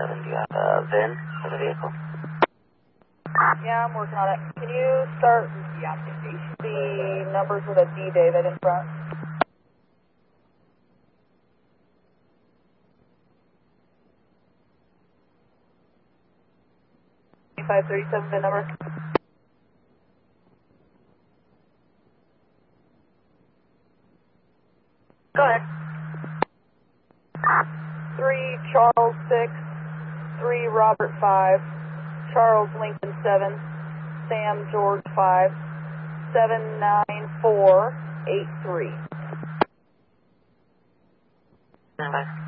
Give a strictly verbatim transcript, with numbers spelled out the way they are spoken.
seven, do you have a V I N for the vehicle? Yeah, I'm working on it. Can you start the numbers with a D, David, in front? five thirty-seven, the number. Go ahead. three Charles six, three Robert five, Charles Lincoln seven, Sam George five, seven nine four eight three. Bye.